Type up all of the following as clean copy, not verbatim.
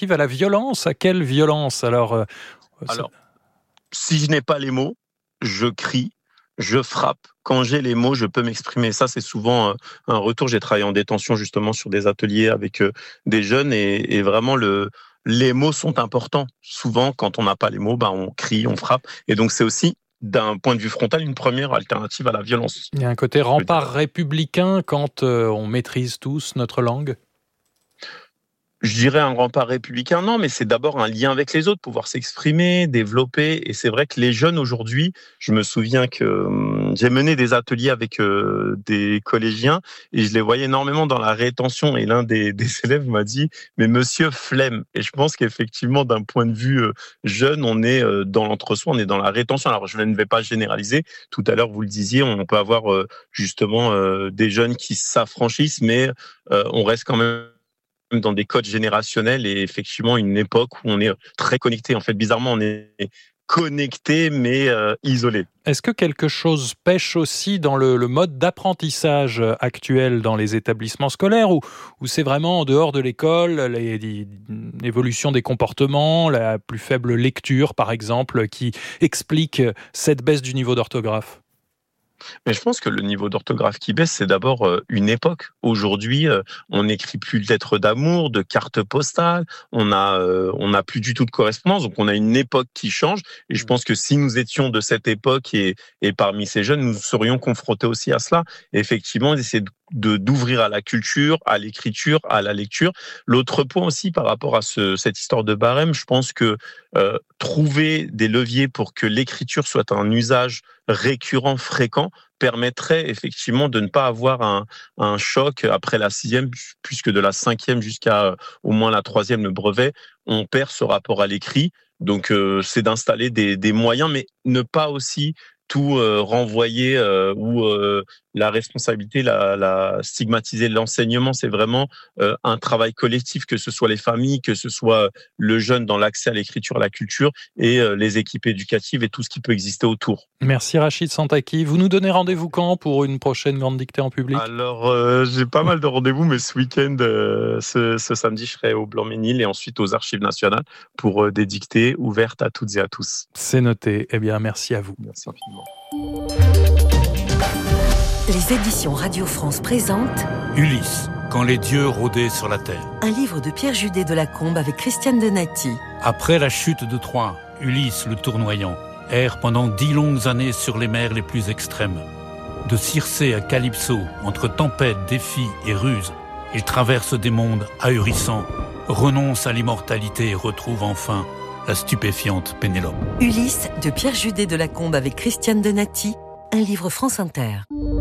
alternative à la violence. À quelle violence alors, si je n'ai pas les mots, je crie, je frappe. Quand j'ai les mots, je peux m'exprimer. Ça, c'est souvent un retour. J'ai travaillé en détention justement sur des ateliers avec des jeunes et vraiment les mots sont importants. Souvent, quand on n'a pas les mots, on crie, on frappe. Et donc, c'est aussi, d'un point de vue frontal, une première alternative à la violence. Il y a un côté rempart républicain quand on maîtrise tous notre langue. Je dirais un rempart républicain, non, mais c'est d'abord un lien avec les autres, pouvoir s'exprimer, développer. Et c'est vrai que les jeunes aujourd'hui, je me souviens que j'ai mené des ateliers avec des collégiens et je les voyais énormément dans la rétention. Et l'un des élèves m'a dit « mais monsieur flemme ». Et je pense qu'effectivement, d'un point de vue jeune, on est dans l'entre-soi, on est dans la rétention. Alors, je ne vais pas généraliser. Tout à l'heure, vous le disiez, on peut avoir justement des jeunes qui s'affranchissent, mais on reste quand même dans des codes générationnels et effectivement une époque où on est très connecté. En fait, bizarrement, on est connecté mais isolé. Est-ce que quelque chose pêche aussi dans le mode d'apprentissage actuel dans les établissements scolaires où c'est vraiment en dehors de l'école, l'évolution des comportements, la plus faible lecture par exemple, qui explique cette baisse du niveau d'orthographe ? Mais je pense que le niveau d'orthographe qui baisse, c'est d'abord une époque. Aujourd'hui, on n'écrit plus de lettres d'amour, de cartes postales, on a plus du tout de correspondance, donc on a une époque qui change. Et je pense que si nous étions de cette époque et parmi ces jeunes, nous serions confrontés aussi à cela. Et effectivement, essayer d'ouvrir à la culture, à l'écriture, à la lecture. L'autre point aussi par rapport à cette histoire de barème, je pense que trouver des leviers pour que l'écriture soit un usage récurrent, fréquent, permettrait effectivement de ne pas avoir un choc après la 6e, puisque de la 5e jusqu'à au moins la 3e, le brevet, on perd ce rapport à l'écrit. Donc c'est d'installer des moyens, mais ne pas aussi tout renvoyer ou la responsabilité, la stigmatiser l'enseignement. C'est vraiment un travail collectif, que ce soit les familles, que ce soit le jeune dans l'accès à l'écriture, à la culture et les équipes éducatives et tout ce qui peut exister autour. Merci Rachid Santaki. Vous nous donnez rendez-vous quand pour une prochaine grande dictée en public ? Alors, j'ai pas mal de rendez-vous, mais ce week-end, ce samedi, je serai au Blanc-Ménil et ensuite aux Archives nationales pour des dictées ouvertes à toutes et à tous. C'est noté. Eh bien, merci à vous. Merci infiniment. Les éditions Radio France présentent Ulysse, quand les dieux rôdaient sur la terre. Un livre de Pierre Judet de Lacombe avec Christiane Donati. Après la chute de Troie, Ulysse le tournoyant erre pendant 10 longues années sur les mers les plus extrêmes. De Circé à Calypso, entre tempêtes, défis et ruses, il traverse des mondes ahurissants, renonce à l'immortalité et retrouve enfin la stupéfiante Pénélope. Ulysse de Pierre Judet de Lacombe avec Christiane Donati, un livre France Inter.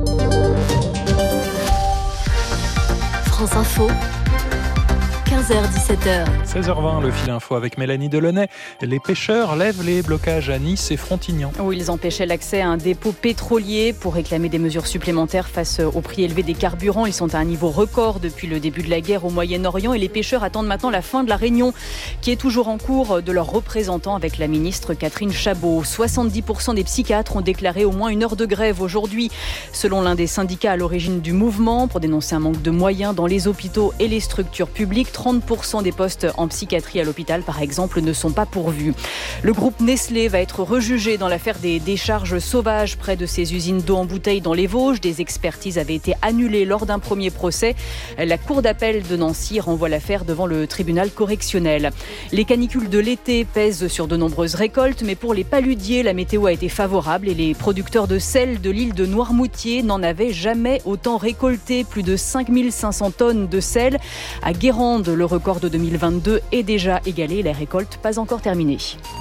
France Info, 15h-17h. 16h20, le fil info avec Mélanie Delaunay. Les pêcheurs lèvent les blocages à Nice et Frontignan. Où ils empêchaient l'accès à un dépôt pétrolier pour réclamer des mesures supplémentaires face au prix élevé des carburants. Ils sont à un niveau record depuis le début de la guerre au Moyen-Orient et les pêcheurs attendent maintenant la fin de la réunion qui est toujours en cours de leurs représentants avec la ministre Catherine Chabot. 70% des psychiatres ont déclaré au moins 1 heure de grève aujourd'hui, selon l'un des syndicats à l'origine du mouvement, pour dénoncer un manque de moyens dans les hôpitaux et les structures publiques. 30% des postes en psychiatrie à l'hôpital, par exemple, ne sont pas pourvus. Le groupe Nestlé va être rejugé dans l'affaire des décharges sauvages près de ses usines d'eau en bouteille dans les Vosges. Des expertises avaient été annulées lors d'un premier procès. La cour d'appel de Nancy renvoie l'affaire devant le tribunal correctionnel. Les canicules de l'été pèsent sur de nombreuses récoltes, mais pour les paludiers, la météo a été favorable et les producteurs de sel de l'île de Noirmoutier n'en avaient jamais autant récolté. Plus de 5500 tonnes de sel. À Guérande, le record de 2022 est déjà égalé. La récolte pas encore terminée.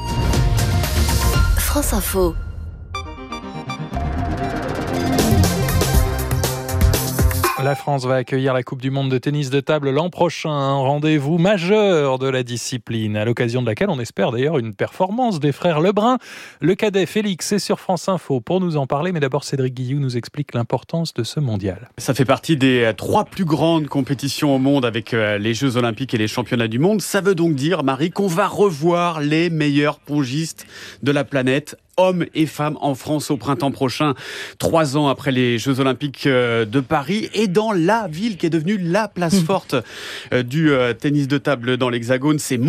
France Info. La France va accueillir la Coupe du Monde de tennis de table l'an prochain, un rendez-vous majeur de la discipline, à l'occasion de laquelle on espère d'ailleurs une performance des frères Lebrun. Le cadet Félix est sur France Info pour nous en parler, mais d'abord Cédric Guillou nous explique l'importance de ce mondial. Ça fait partie des 3 plus grandes compétitions au monde avec les Jeux Olympiques et les Championnats du Monde. Ça veut donc dire, Marie, qu'on va revoir les meilleurs pongistes de la planète, hommes et femmes en France au printemps prochain, 3 ans après les Jeux Olympiques de Paris, et dans la ville qui est devenue la place forte du tennis de table dans l'Hexagone. C'est